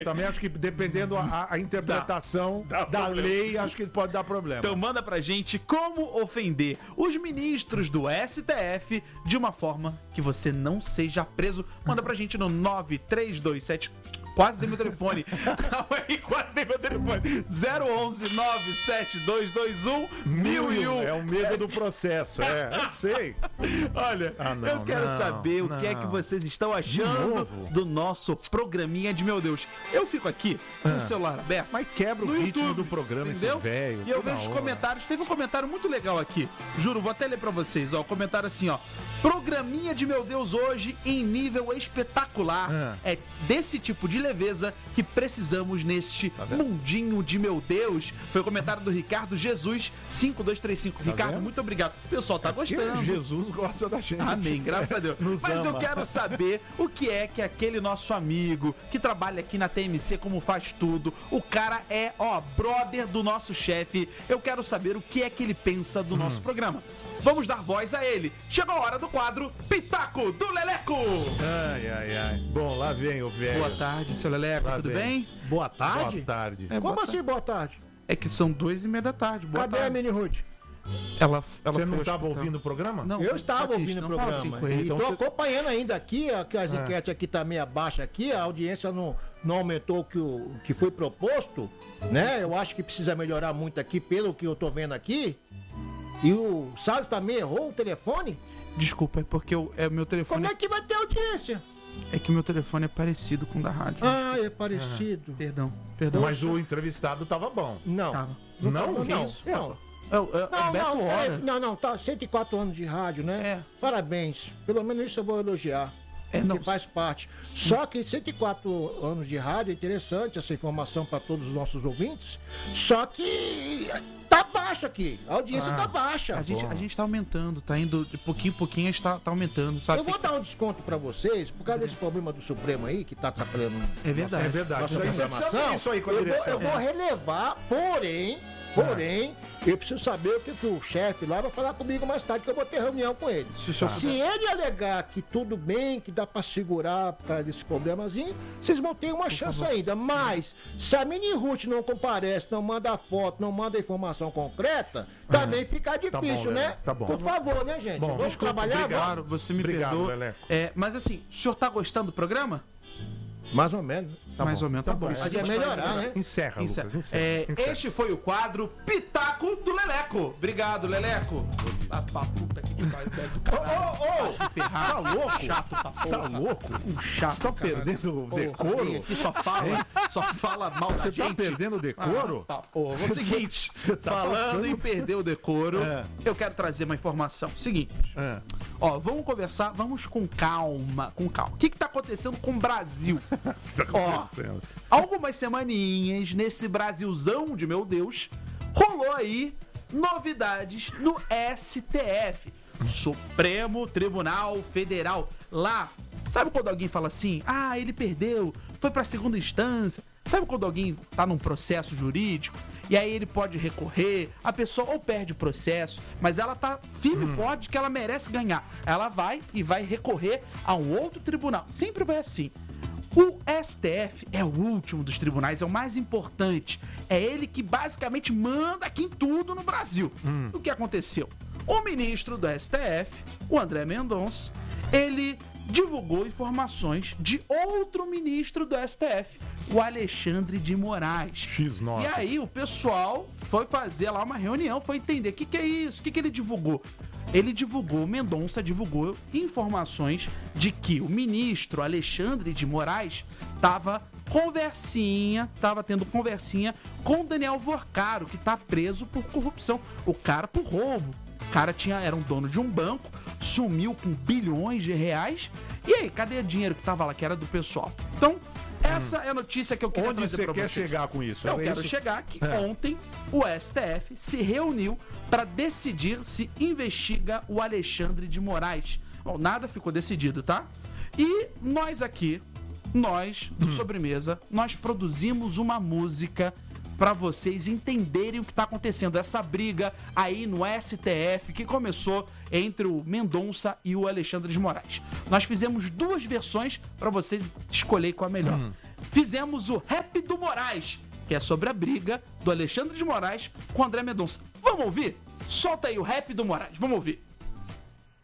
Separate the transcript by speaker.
Speaker 1: Também acho que dependendo a interpretação da lei, acho que pode dar problema.
Speaker 2: Então manda pra gente como ofender os ministros do STF de uma forma que você não seja preso. Manda pra gente no 9327... Quase dei meu telefone. Calma aí, quase dei meu telefone. 011 97221 1001.
Speaker 1: É o medo do processo, eu sei.
Speaker 2: Olha, eu quero saber o que é que vocês estão achando do nosso programinha de meu Deus. Eu fico aqui com o celular aberto.
Speaker 1: Mas quebra o
Speaker 2: no
Speaker 1: ritmo
Speaker 2: YouTube,
Speaker 1: do programa,
Speaker 2: entendeu?
Speaker 1: esse velho.
Speaker 2: E eu vejo os comentários. Teve um comentário muito legal aqui. Juro, vou até ler pra vocês. Ó, o comentário assim, ó. Programinha de meu Deus hoje em nível espetacular. É desse tipo de leveza que precisamos neste mundinho de meu Deus. Foi o comentário do Ricardo Jesus 5235. Ricardo,
Speaker 1: vendo?
Speaker 2: muito obrigado. O pessoal tá gostando.
Speaker 1: Jesus gosta da gente.
Speaker 2: Amém, graças a Deus. Mas eu quero saber o que é que aquele nosso amigo que trabalha aqui na TMC como faz tudo, o cara é, brother do nosso chefe. Eu quero saber o que é que ele pensa do nosso programa. Vamos dar voz a ele. Chegou a hora do quadro Pitaco do Leleco.
Speaker 1: Ai. Bom, lá vem o velho.
Speaker 2: Boa tarde, seu Leleco,
Speaker 1: Lá
Speaker 2: tudo
Speaker 1: vem.
Speaker 2: bem?
Speaker 3: Boa tarde?
Speaker 1: Boa tarde.
Speaker 3: Como assim, boa tarde?
Speaker 2: É que são 2:30 da tarde. Boa
Speaker 3: Cadê a
Speaker 2: tarde.
Speaker 3: Mini Ruth?
Speaker 2: Ela
Speaker 1: Você
Speaker 2: foi
Speaker 1: não
Speaker 2: ao
Speaker 1: estava
Speaker 2: hospital.
Speaker 1: ouvindo o programa?
Speaker 2: Não,
Speaker 3: Eu estava
Speaker 2: Batista,
Speaker 3: ouvindo o
Speaker 2: não fala
Speaker 3: programa.
Speaker 2: assim com ele.
Speaker 3: E
Speaker 1: Então
Speaker 3: tô
Speaker 1: você-
Speaker 3: acompanhando ainda aqui, que as enquetes aqui tá meio abaixo aqui, a audiência não aumentou o que foi proposto, né? Eu acho que precisa melhorar muito aqui, pelo que eu tô vendo aqui. E o Salles também errou o telefone.
Speaker 2: Desculpa, é porque o meu telefone...
Speaker 3: Como é que vai ter audiência?
Speaker 2: É que o meu telefone é parecido com o da rádio.
Speaker 3: Ah, é parecido.
Speaker 2: Perdão.
Speaker 1: Mas o entrevistado tava bom.
Speaker 3: Não.
Speaker 2: Tava.
Speaker 3: Não,
Speaker 1: Não?
Speaker 3: não,
Speaker 1: Que
Speaker 3: não.
Speaker 1: isso?
Speaker 3: Não.
Speaker 2: É o Beto Hora.
Speaker 3: Não, tá 104 anos de rádio, né?
Speaker 2: É.
Speaker 3: Parabéns. Pelo menos isso eu vou elogiar.
Speaker 2: Não,
Speaker 3: Que faz parte. Só que 104 anos de rádio é interessante essa informação para todos os nossos ouvintes. Só que tá baixo aqui. A audiência tá baixa.
Speaker 2: a gente tá aumentando, tá indo de pouquinho em pouquinho, a gente tá aumentando, sabe?
Speaker 3: Eu vou dar um desconto para vocês por causa desse problema do Supremo aí, que tá atrapalhando
Speaker 2: É verdade.
Speaker 1: É verdade.
Speaker 3: nossa
Speaker 1: Isso aí, você precisa
Speaker 3: programação.
Speaker 1: ver isso aí com a
Speaker 3: Eu
Speaker 1: direção.
Speaker 3: vou relevar, porém, eu preciso saber o que o chefe lá vai falar comigo mais tarde, que eu vou ter reunião com ele. Se ele alegar que tudo bem, que dá pra segurar por causa desse problemazinho, vocês vão ter uma chance ainda. Mas, se a Mini Ruth não comparece, não manda foto, não manda informação concreta, também fica difícil,
Speaker 1: bom,
Speaker 3: né?
Speaker 1: Leleco, tá bom.
Speaker 3: Por favor, né, gente?
Speaker 1: Bom,
Speaker 3: Vamos trabalhar?
Speaker 2: Claro, você me
Speaker 1: Obrigado,
Speaker 2: perdoa.
Speaker 1: Leleco.
Speaker 2: Mas assim, o senhor tá gostando do programa?
Speaker 3: Mais ou menos.
Speaker 2: Mais ou menos, tá bom.
Speaker 3: Mas é melhorar, né?
Speaker 1: Encerra, Lucas, encerra.
Speaker 2: Este foi o quadro Pitaco do Leleco. Obrigado, Leleco. Pra puta que pariu, do caralho. Se ferrar.
Speaker 1: Tá louco?
Speaker 2: Chato pra
Speaker 1: Tá
Speaker 2: porra.
Speaker 1: louco?
Speaker 2: Um chato,
Speaker 1: Tá
Speaker 2: caralho.
Speaker 1: perdendo o
Speaker 2: Porra,
Speaker 1: decoro?
Speaker 2: vem aqui só fala mal da
Speaker 1: Você
Speaker 2: gente.
Speaker 1: tá perdendo o decoro?
Speaker 2: Tá, porra. O seguinte,
Speaker 1: Você tá
Speaker 2: falando
Speaker 1: passando-
Speaker 2: em perder o decoro,
Speaker 1: É.
Speaker 2: eu quero trazer uma informação. Seguinte,
Speaker 1: É.
Speaker 2: vamos conversar, vamos com calma, com calma. O que tá acontecendo com o Brasil? Ó, algumas semaninhas nesse Brasilzão de meu Deus, rolou aí novidades no STF, Supremo Tribunal Federal. Lá, sabe quando alguém fala assim, ele perdeu, foi pra segunda instância? Sabe quando alguém tá num processo jurídico e aí ele pode recorrer, a pessoa ou perde o processo, mas ela tá firme e forte que ela merece ganhar. Ela vai e vai recorrer a um outro tribunal. Sempre vai assim. O STF é o último dos tribunais, é o mais importante. É ele que basicamente manda aqui em tudo no Brasil. O que aconteceu? O ministro do STF, o André Mendonça, ele divulgou informações de outro ministro do STF, o Alexandre de Moraes.
Speaker 1: X9.
Speaker 2: E aí o pessoal foi fazer lá uma reunião, foi entender o que é isso, o que ele divulgou. O Mendonça divulgou informações de que o ministro Alexandre de Moraes tava tendo conversinha com o Daniel Vorcaro, que tá preso por corrupção. O cara por roubo. O cara era um dono de um banco, sumiu com bilhões de reais. E aí, cadê o dinheiro que tava lá, que era do pessoal? Então, essa é a notícia que eu queria
Speaker 1: Onde
Speaker 2: trazer
Speaker 1: você
Speaker 2: pra
Speaker 1: quer
Speaker 2: vocês.
Speaker 1: chegar com isso?
Speaker 2: Eu
Speaker 1: É
Speaker 2: quero
Speaker 1: isso?
Speaker 2: chegar que ontem o STF se reuniu para decidir se investiga o Alexandre de Moraes. Bom, nada ficou decidido, tá? E nós aqui, do Sobremesa, nós produzimos uma música para vocês entenderem o que tá acontecendo. Essa briga aí no STF que começou entre o Mendonça e o Alexandre de Moraes. Nós fizemos duas versões para você escolher qual é a melhor. fizemos o Rap do Moraes, que é sobre a briga do Alexandre de Moraes com o André Mendonça. Vamos ouvir? Solta aí o Rap do Moraes, vamos ouvir.